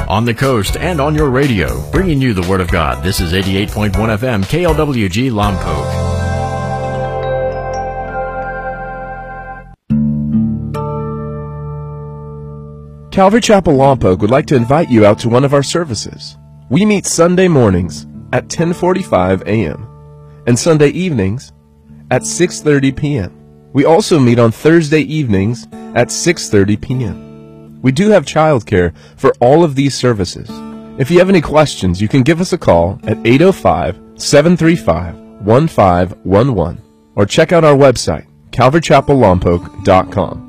on the coast, and on your radio. Bringing you the Word of God. This is 88.1 FM KLWG Lompoc. Calvary Chapel Lompoc would like to invite you out to one of our services. We meet Sunday mornings at 10:45 a.m. and Sunday evenings at 6:30 p.m. We also meet on Thursday evenings at 6:30 p.m. We do have childcare for all of these services. If you have any questions, you can give us a call at 805-735-1511 or check out our website, calvarychapellompoc.com.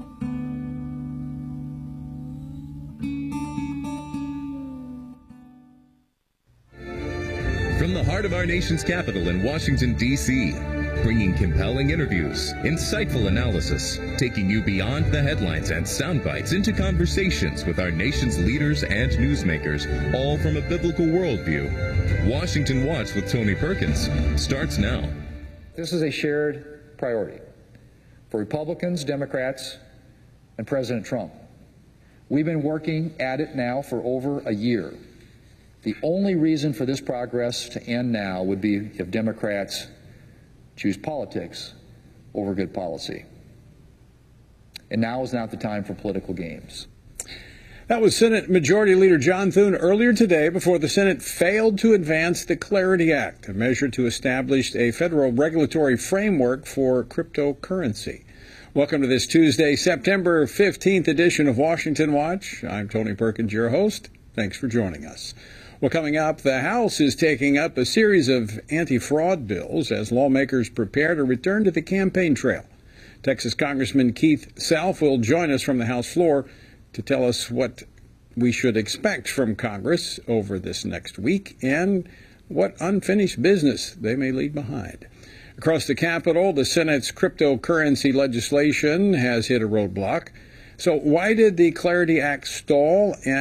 From the heart of our nation's capital in Washington, D.C., bringing compelling interviews, insightful analysis, taking you beyond the headlines and sound bites into conversations with our nation's leaders and newsmakers, all from a biblical worldview. Washington Watch with Tony Perkins starts now. This is a shared priority for Republicans, Democrats, and President Trump. We've been working at it now for over a year. The only reason for this progress to end now would be if Democrats choose politics over good policy. And now is not the time for political games. That was Senate Majority Leader John Thune earlier today before the Senate failed to advance the Clarity Act, a measure to establish a federal regulatory framework for cryptocurrency. Welcome to this Tuesday, September 15th edition of Washington Watch. I'm Tony Perkins, your host. Thanks for joining us. Well, coming up, the House is taking up a series of anti-fraud bills as lawmakers prepare to return to the campaign trail. Texas Congressman Keith Self will join us from the House floor to tell us what we should expect from Congress over this next week and what unfinished business they may leave behind. Across the Capitol, the Senate's cryptocurrency legislation has hit a roadblock. So why did the Clarity Act stall?